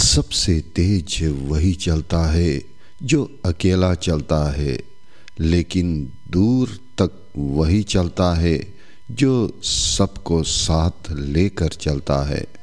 सबसे तेज वही चलता है जो अकेला चलता है, लेकिन दूर तक वही चलता है जो सबको साथ लेकर चलता है।